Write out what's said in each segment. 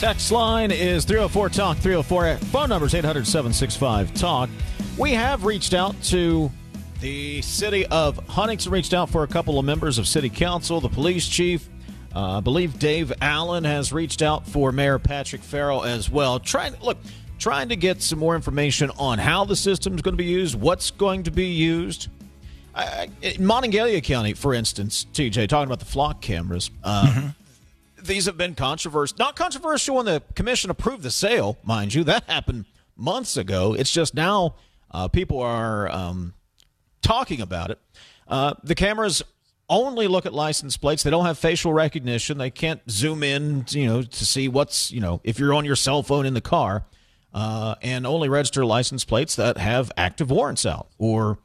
Text line is 304-TALK, 304. Phone number is 800-765-TALK. We have reached out to the city of Huntington, reached out for a couple of members of city council, the police chief. I believe Dave Allen has reached out for Mayor Patrick Farrell as well. Trying to get some more information on how the system is going to be used, what's going to be used. In Monongalia County, for instance, TJ, talking about the flock cameras, these have been controversial. Not controversial when the commission approved the sale, mind you. That happened months ago. It's just now people are talking about it. The cameras only look at license plates. They don't have facial recognition. They can't zoom in, to see what's, if you're on your cell phone in the car, and only register license plates that have active warrants out or,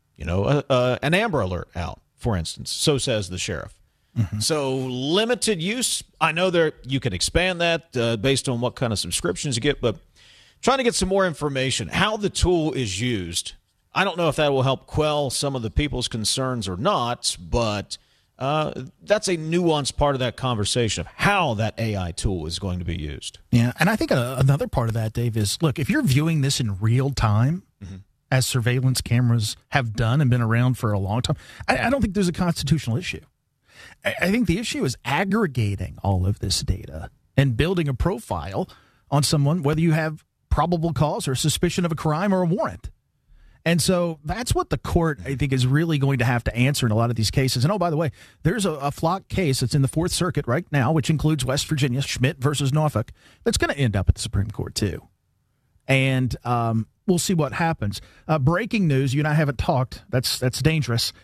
an Amber Alert out, for instance. So says the sheriff. So limited use. I know you can expand that based on what kind of subscriptions you get, but trying to get some more information, how the tool is used. I don't know if that will help quell some of the people's concerns or not, but that's a nuanced part of that conversation of how that AI tool is going to be used. Yeah, and I think another part of that, Dave, is, look, if you're viewing this in real time, as surveillance cameras have done and been around for a long time, I don't think there's a constitutional issue. I think the issue is aggregating all of this data and building a profile on someone, whether you have probable cause or suspicion of a crime or a warrant. And so that's what the court, I think, is really going to have to answer in a lot of these cases. And, oh, by the way, there's a flock case that's in the Fourth Circuit right now, which includes West Virginia, Schmidt versus Norfolk, that's going to end up at the Supreme Court, too. And we'll see what happens. Breaking news, you and I haven't talked. That's dangerous.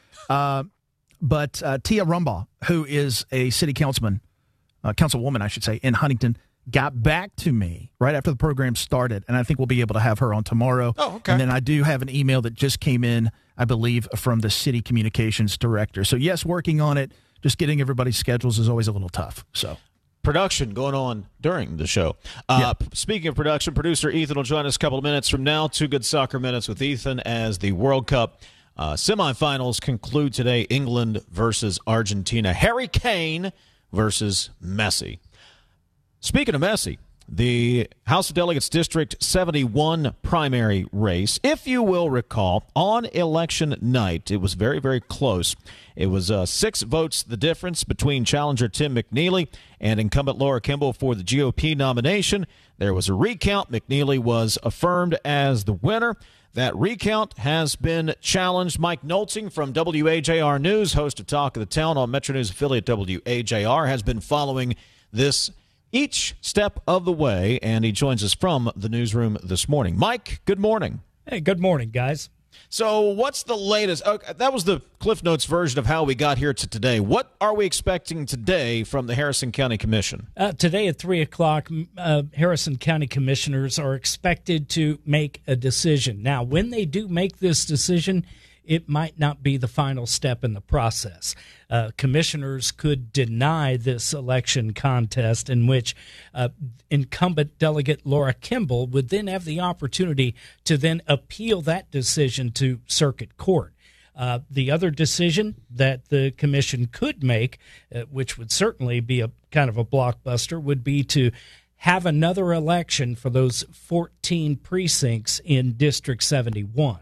But Tia Rumbaugh, who is a city councilwoman, I should say, in Huntington, got back to me right after the program started, and I think we'll be able to have her on tomorrow. Oh, okay. And then I do have an email that just came in, I believe, from the city communications director. So, yes, working on it. Just getting everybody's schedules is always a little tough. So, production going on during the show. Speaking of production, producer Ethan will join us a couple of minutes from now. 2 Good Soccer Minutes with Ethan as the World Cup semifinals conclude today. England versus Argentina. Harry Kane versus Messi. Speaking of Messi, the House of Delegates District 71 primary race, if you will recall, on election night, it was very, very close. It was 6 votes the difference between challenger Tim McNeely and incumbent Laura Kimball for the GOP nomination. There was a recount. McNeely was affirmed as the winner. That recount has been challenged. Mike Nolting from WAJR News, host of Talk of the Town on Metro News affiliate WAJR, has been following this each step of the way, and he joins us from the newsroom this morning. Mike, good morning. Hey, good morning, guys. So what's the latest? That was the Cliff Notes version of how we got here to today. What are we expecting today from the Harrison County Commission? Today at 3 o'clock, Harrison County commissioners are expected to make a decision. Now, when they do make this decision, it might not be the final step in the process. Commissioners could deny this election contest, in which incumbent delegate Laura Kimball would then have the opportunity to then appeal that decision to circuit court. The other decision that the commission could make, which would certainly be a kind of a blockbuster, would be to have another election for those 14 precincts in District 71.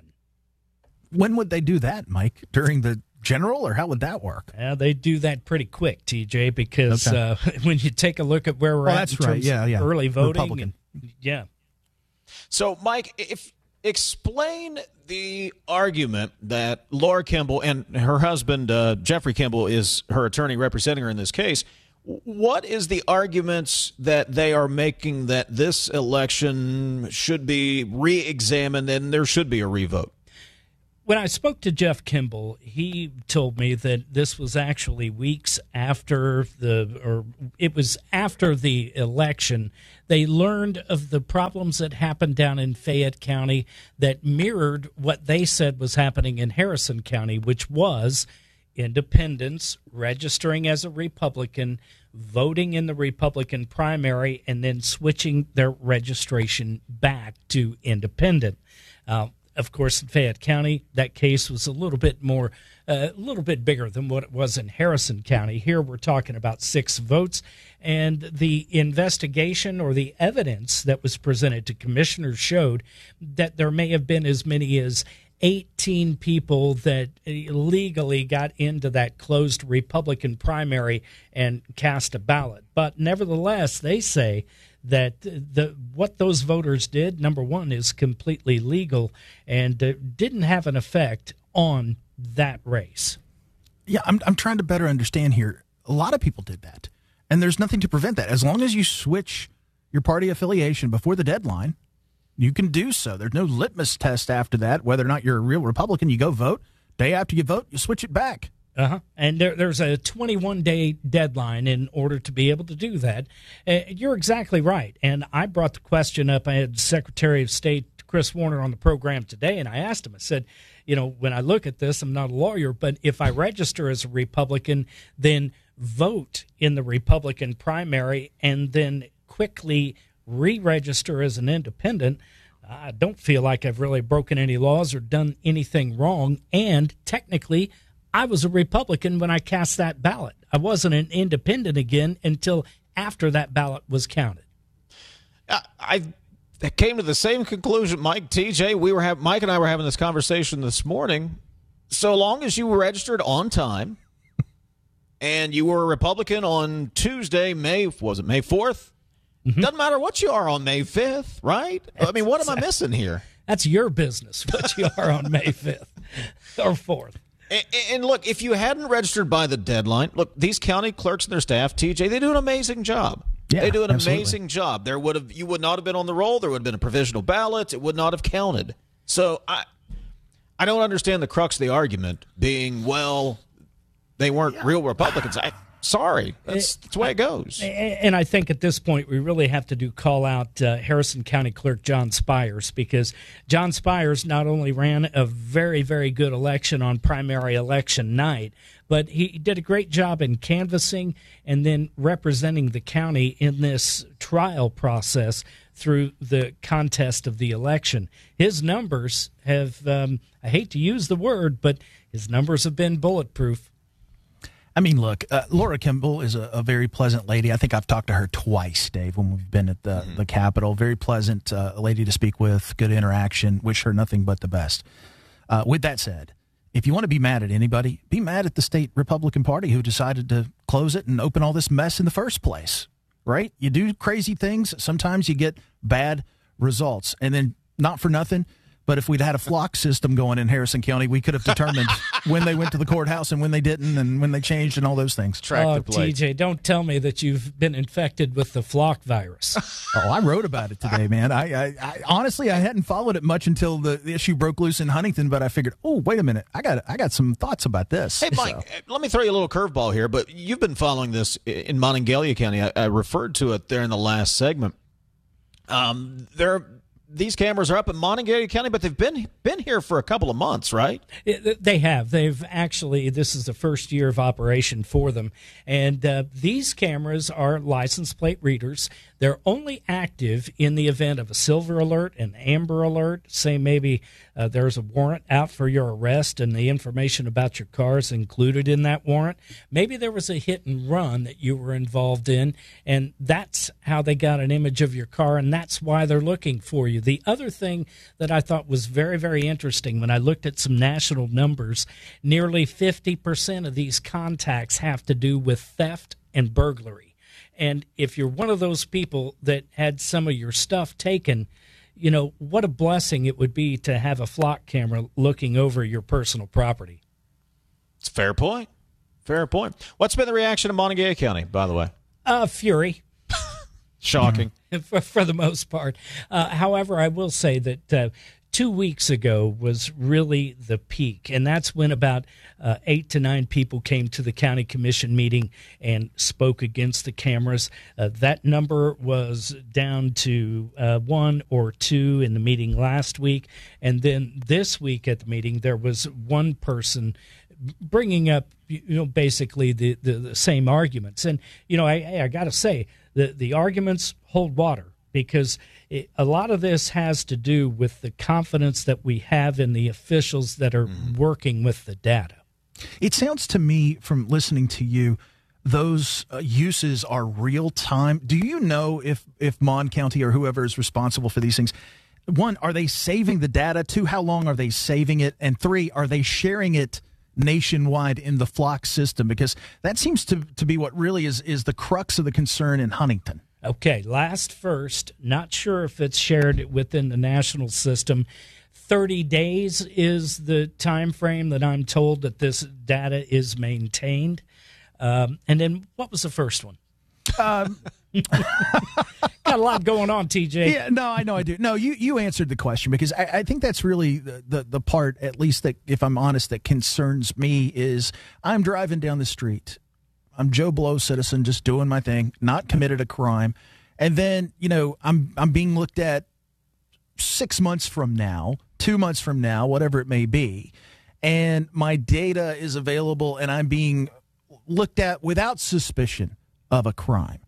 When would they do that, Mike? During the general, or how would that work? They do that pretty quick, TJ, because when you take a look at where we're at in terms of early voting. Republican. So, Mike, explain the argument that Laura Kimball and her husband, Jeffrey Kimball, is her attorney representing her in this case. What is the arguments that they are making that this election should be re-examined and there should be a revote? When I spoke to Jeff Kimball, he told me that this was actually weeks after it was after the election. They learned of the problems that happened down in Fayette County that mirrored what they said was happening in Harrison County, which was independents registering as a Republican, voting in the Republican primary, and then switching their registration back to independent. Of course, in Fayette County, that case was a little bit bigger than what it was in Harrison County. Here we're talking about 6 votes, and the investigation or the evidence that was presented to commissioners showed that there may have been as many as 18 people that illegally got into that closed Republican primary and cast a ballot. But nevertheless, they say that what those voters did, number one, is completely legal and didn't have an effect on that race. Yeah, I'm trying to better understand here. A lot of people did that, and there's nothing to prevent that. As long as you switch your party affiliation before the deadline, you can do so. There's no litmus test after that, whether or not you're a real Republican. You go vote. Day after you vote, you switch it back. And there's a 21-day deadline in order to be able to do that. You're exactly right. And I brought the question up. I had Secretary of State Chris Warner on the program today, and I asked him, I said, when I look at this, I'm not a lawyer, but if I register as a Republican, then vote in the Republican primary and then quickly re-register as an independent, I don't feel like I've really broken any laws or done anything wrong. And technically, I was a Republican when I cast that ballot. I wasn't an independent again until after that ballot was counted. I came to the same conclusion, Mike. TJ, Mike and I were having this conversation this morning. So long as you were registered on time and you were a Republican on Tuesday, May 4th? Mm-hmm. Doesn't matter what you are on May 5th, right? I mean, what am I missing here? That's your business, what you are on May 5th or 4th. And look, if you hadn't registered by the deadline, look, these county clerks and their staff, TJ, they do an amazing job. Yeah, they do an amazing job. You would not have been on the roll. There would have been a provisional ballot. It would not have counted. So I don't understand the crux of the argument being, well, they weren't real Republicans. Sorry, that's the way it goes. And I think at this point we really have to call out Harrison County Clerk John Spires, because John Spires not only ran a very, very good election on primary election night, but he did a great job in canvassing and then representing the county in this trial process through the contest of the election. His numbers have, I hate to use the word, but his numbers have been bulletproof. I mean, look, Laura Kimball is a very pleasant lady. I think I've talked to her twice, Dave, when we've been at the Capitol. Very pleasant lady to speak with, good interaction. Wish her nothing but the best. With that said, if you want to be mad at anybody, be mad at the state Republican Party who decided to close it and open all this mess in the first place, right? You do crazy things. Sometimes you get bad results. And then, not for nothing, but if we'd had a flock system going in Harrison County, we could have determined when they went to the courthouse and when they didn't and when they changed and all those things. TJ, don't tell me that you've been infected with the flock virus. I wrote about it today, man. I honestly, I hadn't followed it much until the issue broke loose in Huntington, but I figured, wait a minute. I got some thoughts about this. Hey, Mike, let me throw you a little curveball here, but you've been following this in Monongalia County. I referred to it there in the last segment. These cameras are up in Monongalia County, but they've been here for a couple of months, right? They have. They've actually, this is the first year of operation for them. And these cameras are license plate readers. They're only active in the event of a silver alert, an amber alert. Say maybe there's a warrant out for your arrest and the information about your car is included in that warrant. Maybe there was a hit and run that you were involved in, and that's how they got an image of your car, and that's why they're looking for you. The other thing that I thought was very, very interesting when I looked at some national numbers, nearly 50% of these contacts have to do with theft and burglary. And if you're one of those people that had some of your stuff taken, you know, what a blessing it would be to have a flock camera looking over your personal property. It's a fair point. Fair point. What's been the reaction of Monongalia County, by the way? Fury. Shocking. For the most part. However, I will say that 2 weeks ago was really the peak, and that's when about 8 to 9 people came to the county commission meeting and spoke against the cameras. That number was down to 1 or 2 in the meeting last week, and then this week at the meeting there was one person bringing up, basically the same arguments. And I got to say, the arguments hold water. because a lot of this has to do with the confidence that we have in the officials that are working with the data. It sounds to me from listening to you, those uses are real time. Do you know if Mon County or whoever is responsible for these things, one, are they saving the data? Two, how long are they saving it? And three, are they sharing it nationwide in the Flock system? Because that seems to be what really is the crux of the concern in Huntington. Okay, last first, not sure if it's shared within the national system. 30 days is the time frame that I'm told that this data is maintained. And then what was the first one? Got a lot going on, TJ. Yeah, no, I know I do. No, you answered the question, because I think that's really the part, at least that, if I'm honest, that concerns me is I'm driving down the street. I'm Joe Blow citizen, just doing my thing, not committed a crime. And then, I'm being looked at 6 months from now, 2 months from now, whatever it may be. And my data is available and I'm being looked at without suspicion of a crime.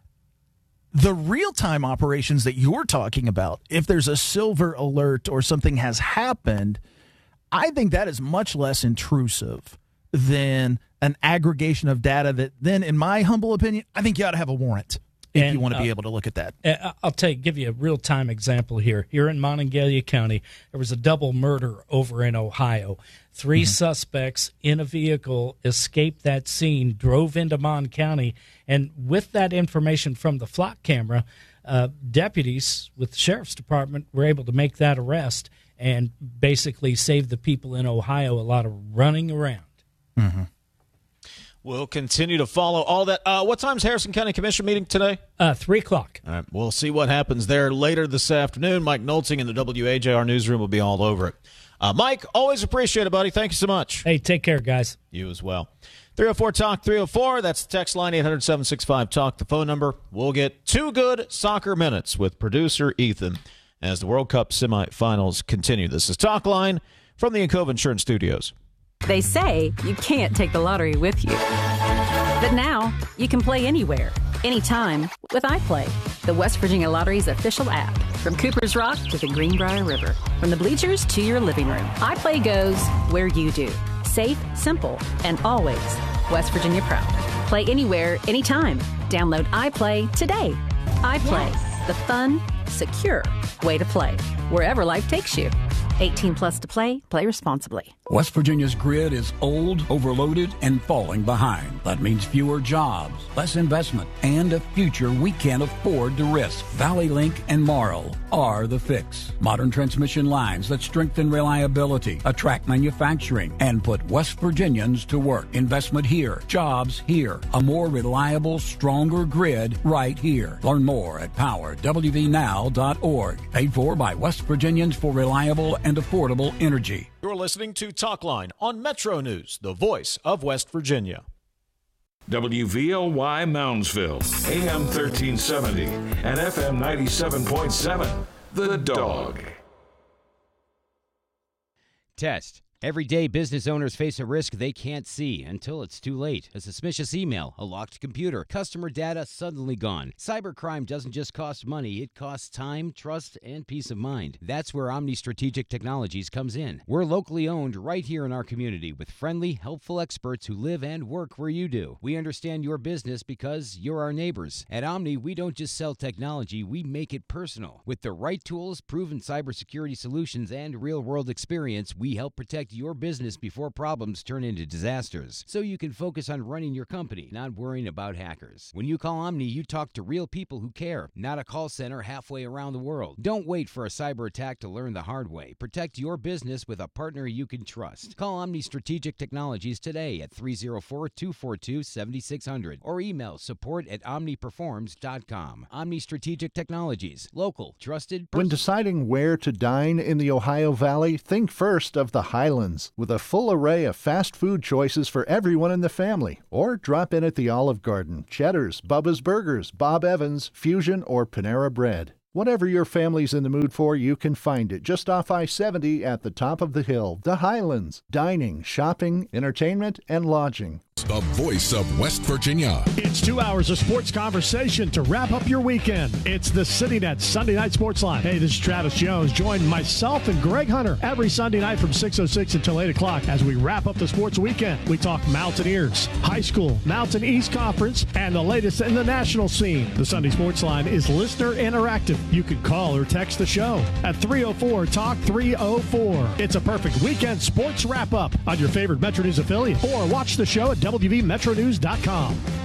The real-time operations that you're talking about, if there's a silver alert or something has happened, I think that is much less intrusive than an aggregation of data that then, in my humble opinion, I think you ought to have a warrant if you want to be able to look at that. I'll give you a real-time example here. Here in Monongalia County, there was a double murder over in Ohio. 3 suspects in a vehicle escaped that scene, drove into Mon County, and with that information from the Flock camera, deputies with the Sheriff's Department were able to make that arrest and basically save the people in Ohio a lot of running around. Mm-hmm. We'll continue to follow all that. What time's Harrison County Commission meeting today? 3 o'clock. All right, we'll see what happens there later this afternoon. Mike Nolting in the WAJR newsroom will be all over it. Mike, always appreciate it, buddy. Thank you so much. Hey, take care, guys. You as well. 304-TALK, 304. That's the text line, 800-765-TALK, the phone number. We'll get 2 good soccer minutes with producer Ethan as the World Cup semifinals continue. This is Talk Line from the Encova Insurance Studios. They say you can't take the lottery with you. But now, you can play anywhere, anytime with iPlay, the West Virginia Lottery's official app. From Cooper's Rock to the Greenbrier River, from the bleachers to your living room, iPlay goes where you do. Safe, simple, and always West Virginia proud. Play anywhere, anytime. Download iPlay today. iPlay, the fun, secure way to play, wherever life takes you. 18 plus to play. Play responsibly. West Virginia's grid is old, overloaded, and falling behind. That means fewer jobs, less investment, and a future we can't afford to risk. Valley Link and Marl are the fix. Modern transmission lines that strengthen reliability, attract manufacturing, and put West Virginians to work. Investment here, jobs here, a more reliable, stronger grid right here. Learn more at powerwvnow.org. Paid for by West Virginians for reliable and affordable energy. You're listening to Talk Line on Metro News, the voice of West Virginia. WVLY Moundsville, AM 1370 and FM 97.7. The Dog. Test. Every day, business owners face a risk they can't see until it's too late. A suspicious email, a locked computer, customer data suddenly gone. Cybercrime doesn't just cost money, it costs time, trust, and peace of mind. That's where Omni Strategic Technologies comes in. We're locally owned right here in our community with friendly, helpful experts who live and work where you do. We understand your business because you're our neighbors. At Omni, we don't just sell technology, we make it personal. With the right tools, proven cybersecurity solutions, and real-world experience, we help protect your business before problems turn into disasters, so you can focus on running your company, not worrying about hackers. When you call Omni, you talk to real people who care, not a call center halfway around the world. Don't wait for a cyber attack to learn the hard way. Protect your business with a partner you can trust. Call Omni Strategic Technologies today at 304-242-7600 or email support@omniperforms.com. Omni Strategic Technologies, local, trusted. When deciding where to dine in the Ohio Valley, think first of the Highlands. With a full array of fast food choices for everyone in the family. Or drop in at the Olive Garden, Cheddar's, Bubba's Burgers, Bob Evans, Fusion, or Panera Bread. Whatever your family's in the mood for, you can find it just off I-70 at the top of the hill. The Highlands. Dining, shopping, entertainment, and lodging. Sports, the voice of West Virginia. It's 2 hours of sports conversation to wrap up your weekend. It's the CityNet Sunday Night Sports Line. Hey, this is Travis Jones. Join myself and Greg Hunter every Sunday night from 6:06 until 8 o'clock as we wrap up the sports weekend. We talk Mountaineers, high school, Mountain East Conference, and the latest in the national scene. The Sunday Sports Line is listener interactive. You can call or text the show at 304-TALK-304. It's a perfect weekend sports wrap-up on your favorite Metro News affiliate, or watch the show at WVMetronews.com.